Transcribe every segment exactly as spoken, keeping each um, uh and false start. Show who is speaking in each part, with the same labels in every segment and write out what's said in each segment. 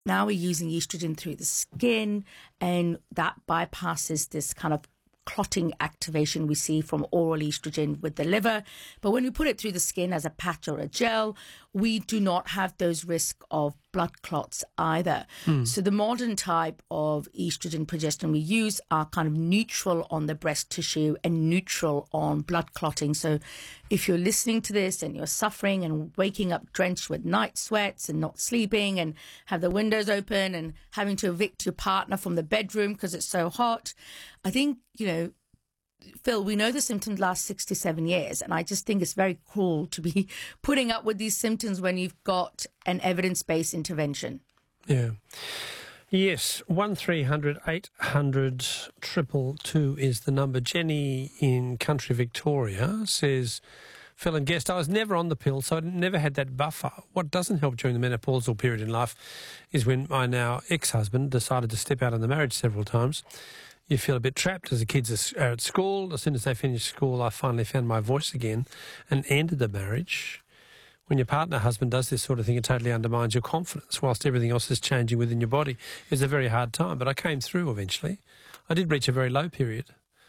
Speaker 1: now we're using estrogen through the skin, and that bypasses this kind of clotting activation we see from oral estrogen with the liver. But when we put it through the skin as a patch or a gel, we do not have those risks of blood clots either. Mm. So the modern type of estrogen progesterone we use are kind of neutral on the breast tissue and neutral on blood clotting. So if you're listening to this and you're suffering and waking up drenched with night sweats and not sleeping and have the windows open and having to evict your partner from the bedroom because it's so hot, I think, you know, Phil, we know the symptoms last six to seven years, and I just think it's very cruel to be putting up with these symptoms when you've got an evidence-based intervention.
Speaker 2: Yeah. Yes, one three hundred eight hundred two two is the number. Jenny in country Victoria says, Phil and guest, I was never on the pill, so I never had that buffer. What doesn't help during the menopausal period in life is when my now ex-husband decided to step out of the marriage several times. You feel a bit trapped as the kids are at school. As soon as they finish school, I finally found my voice again and ended the marriage. When your partner, husband, does this sort of thing, it totally undermines your confidence whilst everything else is changing within your body. It's a very hard time, but I came through eventually. I did reach a very low period,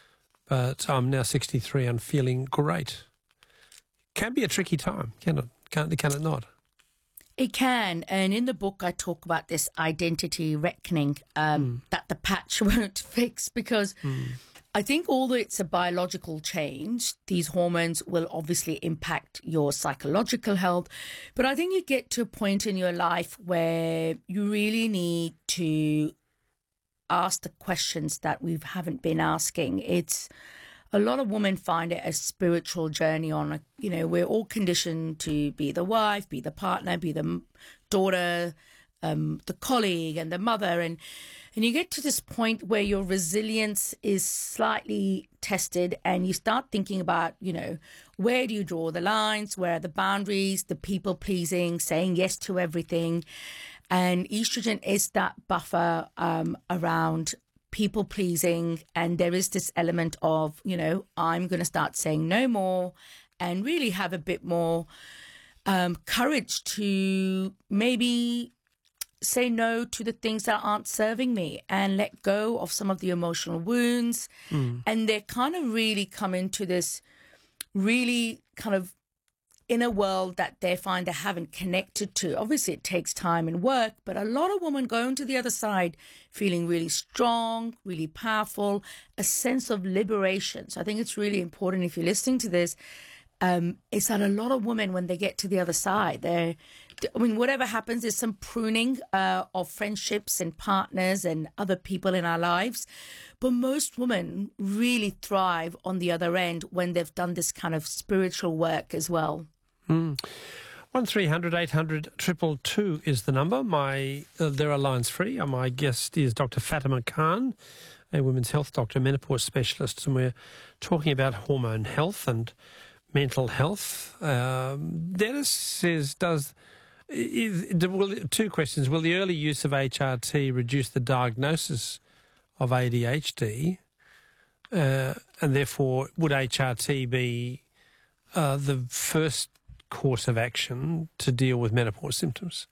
Speaker 2: but I'm now sixty-three and feeling great. Can be a tricky time, can it? Can, can it not?
Speaker 1: It can, and in the book I talk about this identity reckoning um, mm. that the patch won't fix, because mm. I think although it's a biological change, these hormones will obviously impact your psychological health, but I think you get to a point in your life where you really need to ask the questions that we haven't been asking. It's a lot of women find it a spiritual journey on, a, you know, we're all conditioned to be the wife, be the partner, be the daughter, um, the colleague and the mother. And, and you get to this point where your resilience is slightly tested and you start thinking about, you know, where do you draw the lines? Where are the boundaries, the people pleasing, saying yes to everything? And estrogen is that buffer um, around people pleasing, and there is this element of, you know, I'm going to start saying no more and really have a bit more um, courage to maybe say no to the things that aren't serving me and let go of some of the emotional wounds. Mm. And they kind of really come into this really kind of inner world that they find they haven't connected to. Obviously, it takes time and work, but a lot of women go into the other side feeling really strong, really powerful, a sense of liberation. So I think it's really important, if you're listening to this, um, is that a lot of women, when they get to the other side, they're, I mean, whatever happens, there's some pruning uh, of friendships and partners and other people in our lives. But most women really thrive on the other end when they've done this kind of spiritual work as well.
Speaker 2: Mm. one three hundred eight hundred two two two is the number. My uh, there are lines free. Uh, my guest is Doctor Fatima Khan, a women's health doctor, menopause specialist, and we're talking about hormone health and mental health. Um, Dennis says, does is, will, two questions. Will the early use of H R T reduce the diagnosis of A D H D? Uh, and therefore, would H R T be uh, the first course of action to deal with menopause symptoms?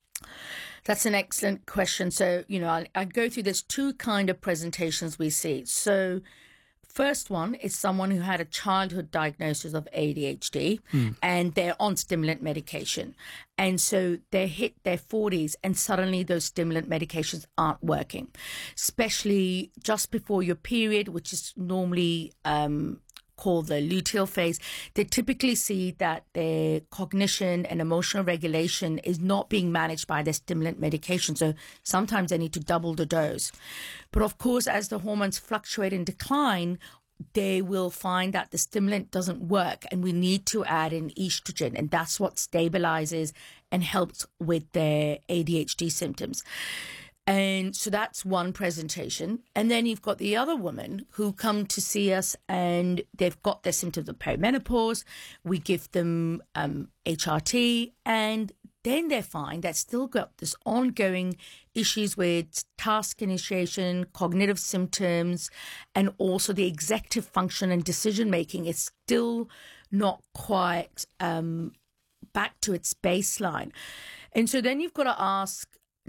Speaker 1: That's an excellent question. So, you know, I, I go through, there's two kind of presentations we see. So first one is someone who had a childhood diagnosis of A D H D mm. and they're on stimulant medication. And so they hit their forties and suddenly those stimulant medications aren't working, especially just before your period, which is normally um, called the luteal phase. They typically see that their cognition and emotional regulation is not being managed by their stimulant medication. So sometimes they need to double the dose. But of course, as the hormones fluctuate and decline, they will find that the stimulant doesn't work and we need to add in estrogen. And that's what stabilizes and helps with their A D H D symptoms. And so that's one presentation. And then you've got the other women who come to see us and they've got their symptoms of perimenopause. We give them um, H R T, and then they find that still got this ongoing issues with task initiation, cognitive symptoms, and also the executive function and decision-making is still not quite um, back to its baseline. And so then you've got to ask,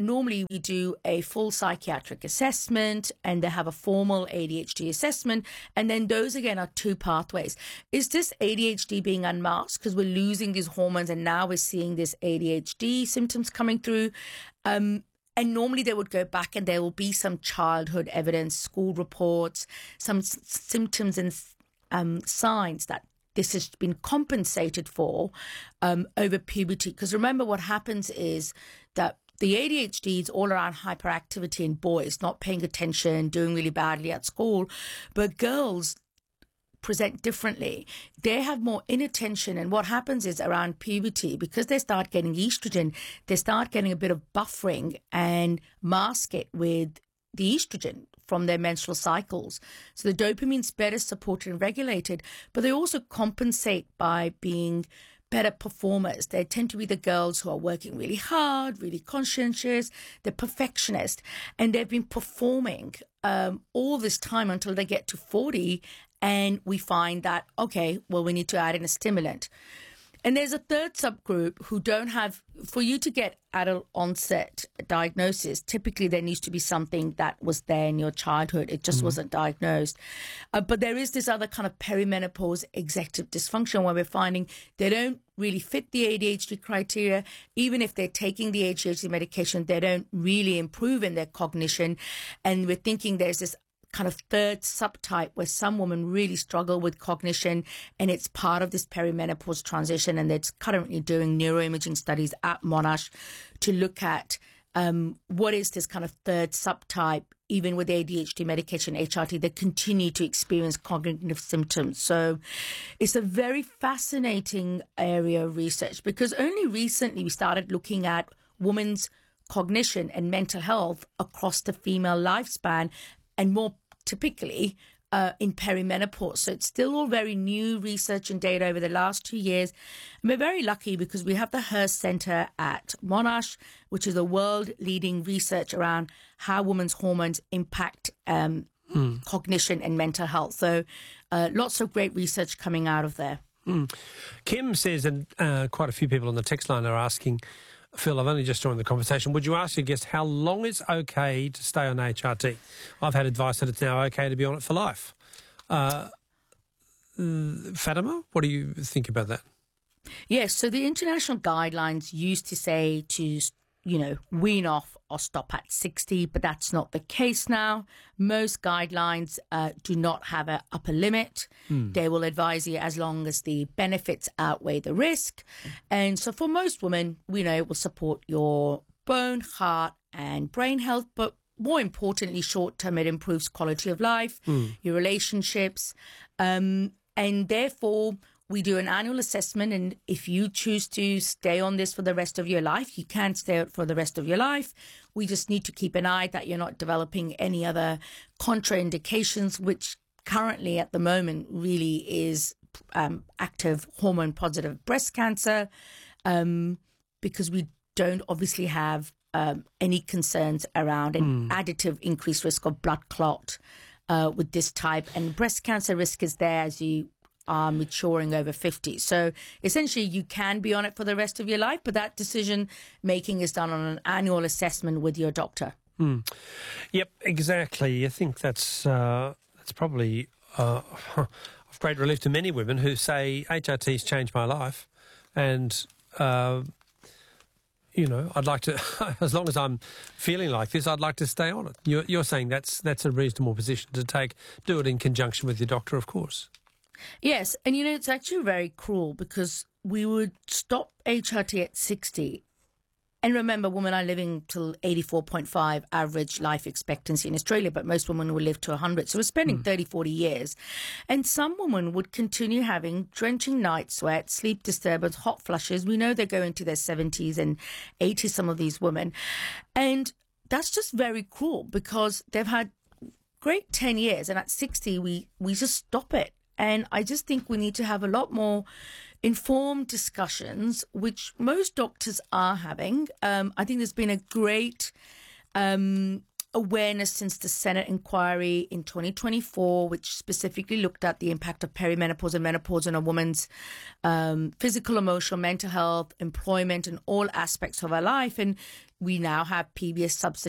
Speaker 1: normally we do a full psychiatric assessment and they have a formal A D H D assessment. And then those, again, are two pathways. Is this A D H D being unmasked because we're losing these hormones and now we're seeing this A D H D symptoms coming through? Um, and normally they would go back and there will be some childhood evidence, school reports, some s- symptoms and um, signs that this has been compensated for um, over puberty. Because remember, what happens is that the A D H D is all around hyperactivity in boys, not paying attention, doing really badly at school. But girls present differently. They have more inattention. And what happens is around puberty, because they start getting estrogen, they start getting a bit of buffering and mask it with the estrogen from their menstrual cycles. So the dopamine's better supported and regulated, but they also compensate by being better performers. They tend to be the girls who are working really hard, really conscientious, they're perfectionist, and they've been performing um, all this time until they get to forty, and we find that, okay, well, we need to add in a stimulant. And there's a third subgroup who don't have, for you to get adult onset diagnosis, typically there needs to be something that was there in your childhood. It just mm. wasn't diagnosed. Uh, but there is this other kind of perimenopause executive dysfunction where we're finding they don't really fit the A D H D criteria. Even if they're taking the A D H D medication, they don't really improve in their cognition. And we're thinking there's this kind of third subtype where some women really struggle with cognition, and it's part of this perimenopause transition. And it's currently doing neuroimaging studies at Monash to look at um, what is this kind of third subtype, even with A D H D medication, H R T, they continue to experience cognitive symptoms. So it's a very fascinating area of research, because only recently we started looking at women's cognition and mental health across the female lifespan, and more typically uh, in perimenopause. So it's still all very new research and data over the last two years. And we're very lucky because we have the Hearst Center at Monash, which is a world-leading research around how women's hormones impact um, mm. cognition and mental health. So uh, lots of great research coming out of there.
Speaker 2: Mm. Kim says, and uh, quite a few people on the text line are asking, Phil, I've only just joined the conversation. Would you ask your guest how long it's okay to stay on H R T? I've had advice that it's now okay to be on it for life. Uh, Fatima, what do you think about that?
Speaker 1: Yes, so the international guidelines used to say to, you know, wean off or stop at sixty, but that's not the case now. Most guidelines uh, do not have an upper limit. Mm. They will advise you as long as the benefits outweigh the risk. And so for most women, we know it will support your bone, heart and brain health, but more importantly, short term, it improves quality of life, mm. your relationships, um, and therefore we do an annual assessment, and if you choose to stay on this for the rest of your life, you can stay out for the rest of your life. We just need to keep an eye that you're not developing any other contraindications, which currently at the moment really is um, active hormone-positive breast cancer, um, because we don't obviously have um, any concerns around an mm. additive increased risk of blood clot uh, with this type. And breast cancer risk is there as you are maturing over fifty. So essentially you can be on it for the rest of your life, but that decision making is done on an annual assessment with your doctor.
Speaker 2: Mm. Yep, exactly. I think that's uh, that's probably uh, of great relief to many women who say H R T's changed my life, and uh, you know, I'd like to, as long as I'm feeling like this, I'd like to stay on it. You're, you're saying that's that's a reasonable position to take. Do it in conjunction with your doctor, of course.
Speaker 1: Yes, and you know, it's actually very cruel because we would stop H R T at sixty. And remember, women are living till eighty-four point five average life expectancy in Australia, but most women will live to one hundred. So we're spending mm. thirty, forty years. And some women would continue having drenching night sweats, sleep disturbance, hot flushes. We know they're going to their seventies and eighties, some of these women. And that's just very cruel because they've had great ten years. And at sixty, we, we just stop it. And I just think we need to have a lot more informed discussions, which most doctors are having. Um, I think there's been a great um, awareness since the Senate inquiry in twenty twenty-four, which specifically looked at the impact of perimenopause and menopause on a woman's um, physical, emotional, mental health, employment, and all aspects of her life. And we now have P B S subsidy